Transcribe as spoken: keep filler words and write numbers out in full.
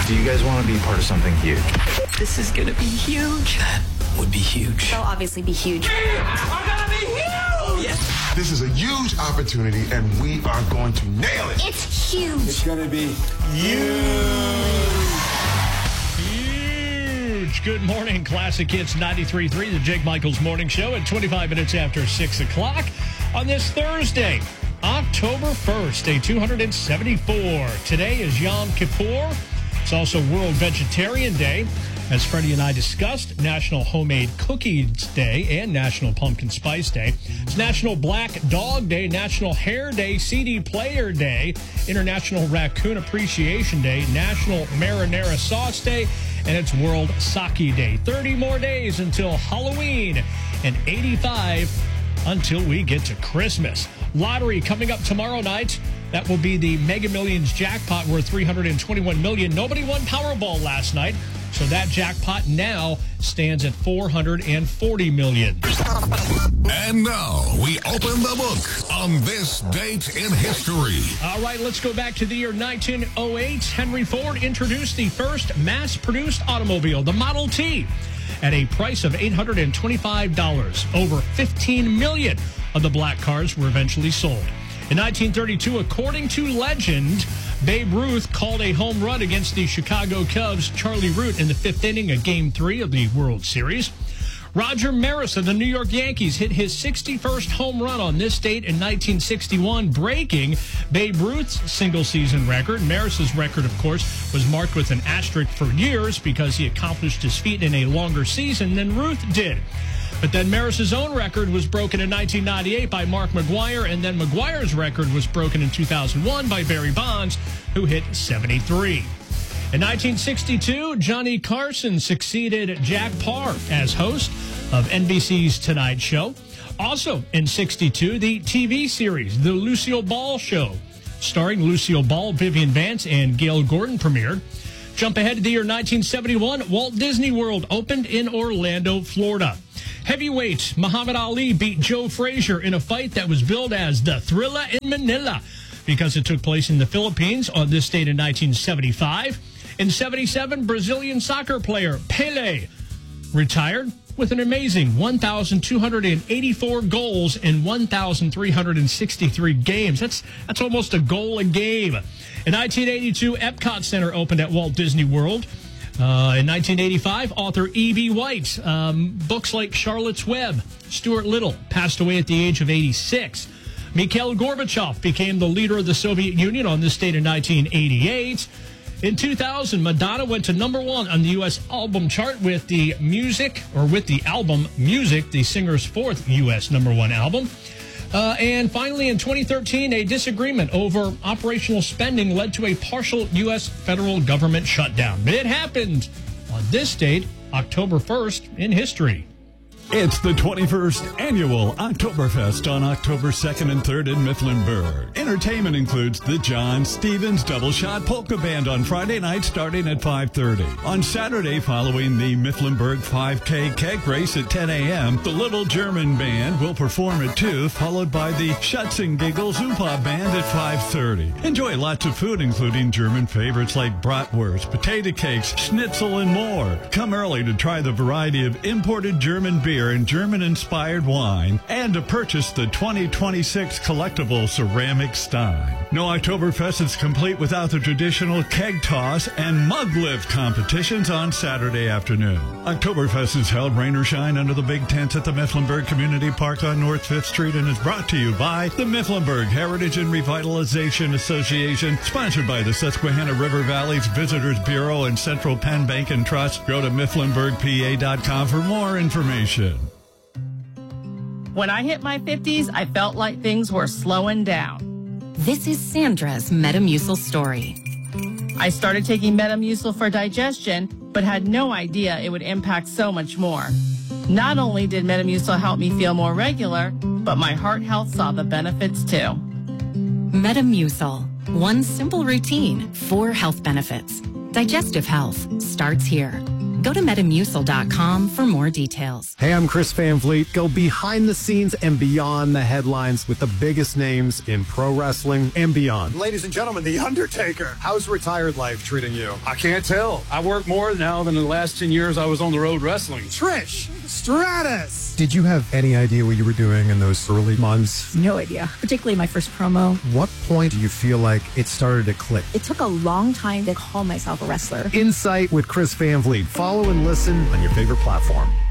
Do you guys want to be part of something huge? This is going to be huge. That would be huge. They'll obviously be huge. I'm going to be huge! Yes. This is a huge opportunity, and we are going to nail it. It's huge. It's going to be huge. Huge. Good morning, Classic Hits ninety-three point three, the Jake Michaels Morning Show at twenty-five minutes after six o'clock on this Thursday, October first, day two hundred seventy-four. Today is Yom Kippur. It's also World Vegetarian Day. As Freddie and I discussed, National Homemade Cookies Day and National Pumpkin Spice Day. It's National Black Dog Day, National Hair Day, C D Player Day, International Raccoon Appreciation Day, National Marinara Sauce Day, and it's World Sake Day. thirty more days until Halloween and eighty-five until we get to Christmas. Lottery coming up tomorrow night. That will be the Mega Millions jackpot worth three hundred twenty-one million dollars. Nobody won Powerball last night, so that jackpot now stands at four hundred forty million dollars. And now we open the book on this date in history. All right, let's go back to the year nineteen oh eight. Henry Ford introduced the first mass-produced automobile, the Model T, at a price of eight hundred twenty-five dollars. Over fifteen million of the black cars were eventually sold. In nineteen thirty-two, according to legend, Babe Ruth called a home run against the Chicago Cubs' Charlie Root in the fifth inning of Game three of the World Series. Roger Maris of the New York Yankees hit his sixty-first home run on this date in nineteen sixty-one, breaking Babe Ruth's single-season record. Maris's record, of course, was marked with an asterisk for years because he accomplished his feat in a longer season than Ruth did. But then Maris's own record was broken in nineteen ninety-eight by Mark McGwire, and then McGwire's record was broken in two thousand one by Barry Bonds, who hit seventy-three. In nineteen sixty-two, Johnny Carson succeeded Jack Paar as host of N B C's Tonight Show. Also in sixty-two, the T V series The Lucille Ball Show, starring Lucille Ball, Vivian Vance, and Gail Gordon, premiered. Jump ahead to the year nineteen seventy-one, Walt Disney World opened in Orlando, Florida. Heavyweight Muhammad Ali beat Joe Frazier in a fight that was billed as the Thrilla in Manila because it took place in the Philippines on this date in nineteen seventy-five. In seventy-seven, Brazilian soccer player Pele retired with an amazing one thousand two hundred eighty-four goals in one thousand three hundred sixty-three games. That's that's almost a goal a game. In nineteen eighty-two, Epcot Center opened at Walt Disney World. Uh, in nineteen eighty-five, author E B. White, um, books like Charlotte's Web, Stuart Little, passed away at the age of eighty-six. Mikhail Gorbachev became the leader of the Soviet Union on this date in nineteen eighty-eight. In two thousand, Madonna went to number one on the U S album chart with the music, or with the album Music, the singer's fourth U S number one album. Uh, and finally, in twenty thirteen, a disagreement over operational spending led to a partial U S federal government shutdown. But it happened on this date, October first, in history. It's the twenty-first Annual Oktoberfest on October second and third in Mifflinburg. Entertainment includes the John Stevens Double Shot Polka Band on Friday night starting at five thirty. On Saturday, following the Mifflinburg five K keg race at ten a.m., the Little German Band will perform at two, followed by the Schutz and Giggles Oompa Band at five thirty. Enjoy lots of food, including German favorites like bratwurst, potato cakes, schnitzel, and more. Come early to try the variety of imported German beer and German-inspired wine, and to purchase the twenty twenty-six collectible ceramic stein. No Oktoberfest is complete without the traditional keg toss and mug lift competitions on Saturday afternoon. Oktoberfest is held rain or shine under the big tents at the Mifflinburg Community Park on North fifth Street and is brought to you by the Mifflinburg Heritage and Revitalization Association, sponsored by the Susquehanna River Valley's Visitors Bureau and Central Penn Bank and Trust. Go to Mifflinburg P A dot com for more information. When I hit my fifties, I felt like things were slowing down. This is Sandra's Metamucil story. I started taking Metamucil for digestion, but had no idea it would impact so much more. Not only did Metamucil help me feel more regular, but my heart health saw the benefits too. Metamucil. One simple routine, four health benefits. Digestive health starts here. Go to Metamucil dot com for more details. Hey, I'm Chris Van Vliet. Go behind the scenes and beyond the headlines with the biggest names in pro wrestling and beyond. Ladies and gentlemen, The Undertaker. How's retired life treating you? I can't tell. I work more now than in the last ten years I was on the road wrestling. Trish Stratus. Did you have any idea what you were doing in those early months? No idea, particularly my first promo. What point do you feel like it started to click? It took a long time to call myself a wrestler. Insight with Chris Van Vliet. Follow and listen on your favorite platform.